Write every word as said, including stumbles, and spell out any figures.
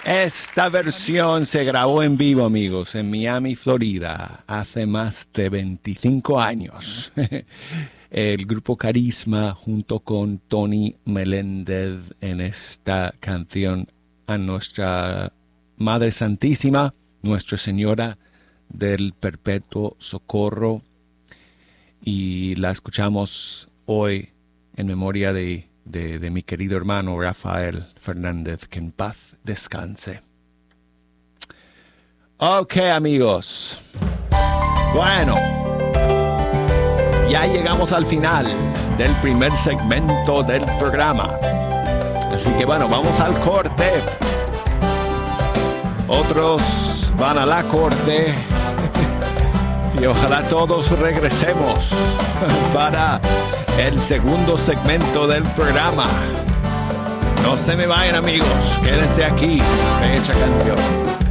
Esta versión se grabó en vivo, amigos, en Miami, Florida, hace más de veinticinco años. El grupo Carisma junto con Tony Meléndez en esta canción a nuestra Madre Santísima, Nuestra Señora del Perpetuo Socorro, y la escuchamos hoy en memoria de, de, de mi querido hermano Rafael Fernández, que en paz descanse. Ok, amigos, bueno, ya llegamos al final del primer segmento del programa. Así que bueno, vamos al corte. Otros van a la corte. Y ojalá todos regresemos para el segundo segmento del programa. No se me vayan, amigos. Quédense aquí. Fecha canción.